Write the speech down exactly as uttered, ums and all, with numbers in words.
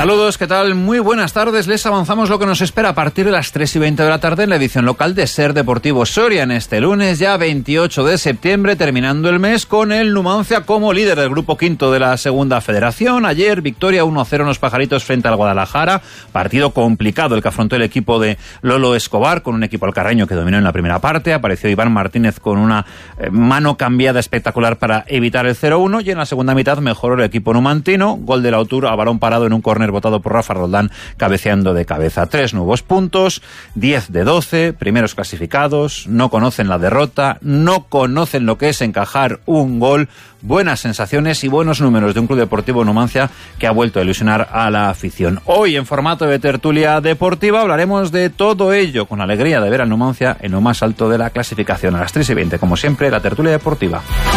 Saludos, ¿qué tal? Muy buenas tardes. Les avanzamos lo que nos espera a partir de las tres y veinte de la tarde en la edición local de Ser Deportivo Soria en este lunes, ya veintiocho de septiembre, terminando el mes con el Numancia como líder del grupo quinto de la segunda federación. Ayer, victoria uno a cero en los Pajaritos frente al Guadalajara. Partido complicado el que afrontó el equipo de Lolo Escobar, con un equipo alcarreño que dominó en la primera parte. Apareció Iván Martínez con una eh, mano cambiada espectacular para evitar el cero uno, y en la segunda mitad mejoró el equipo numantino. Gol de Lautur a balón parado en un córner votado por Rafa Roldán, cabeceando de cabeza. Tres nuevos puntos, diez de doce, primeros clasificados, no conocen la derrota, no conocen lo que es encajar un gol. Buenas sensaciones y buenos números de un Club Deportivo Numancia que ha vuelto a ilusionar a la afición. Hoy, en formato de tertulia deportiva, hablaremos de todo ello, con alegría de ver al Numancia en lo más alto de la clasificación. A las tres y veinte, como siempre, la tertulia deportiva.